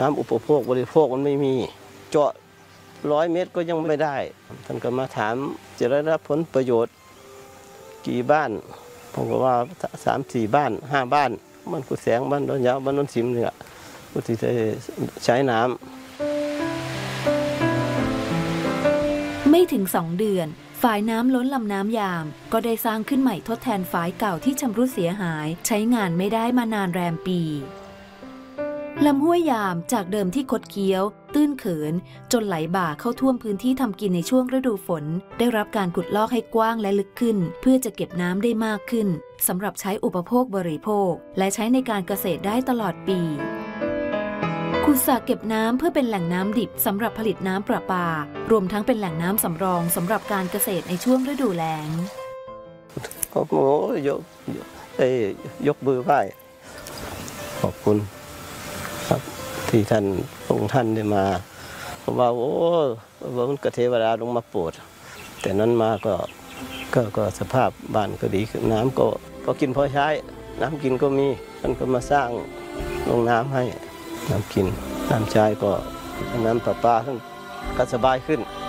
น้ำอุปโภคบริโภคมันไม่มีเจาะ100 เมตรก็ยังไม่ได้ท่านก็มาถามจะได้รับผลประโยชน์กี่บ้านผมก็ว่า3-4 บ้าน5 บ้านบ้านกุดแสงบ้านดอนยาวบ้านนนสิมเนี่ยก็ที่จะใช้น้ำไม่ถึง2 เดือนฝายน้ำล้นลำน้ำยามก็ได้สร้างขึ้นใหม่ทดแทนฝายเก่าที่ชำรุดเสียหายใช้งานไม่ได้มานานแรมปีลำห้วยยามจากเดิมที่คดเคี้ยวตื้นเขินจนไหลบ่าเข้าท่วมพื้นที่ทำกินในช่วงฤดูฝนได้รับการขุดลอกให้กว้างและลึกขึ้นเพื่อจะเก็บน้ำได้มากขึ้นสำหรับใช้อุปโภคบริโภคและใช้ในการเกษตรได้ตลอดปีขุดสระเก็บน้ำเพื่อเป็นแหล่งน้ำดิบสำหรับผลิตน้ำประปารวมทั้งเป็นแหล่งน้ำสำรองสำหรับการเกษตรในช่วงฤดูแล้งโอ้โหยกมือไหว้ขอบคุณครับที่ท่านองค์ท่านได้มาเพราะว่าโอ้มันกเทวดาลงมาโปรดแต่นั้นมาก็สภาพบ้านก็ดีขึ้นน้ำก็กินพอใช้น้ำกินก็มีท่านก็มาสร้างโรงน้ำให้น้ำกินน้ำใช้ก็น้ำประปาท่านก็สบายขึ้น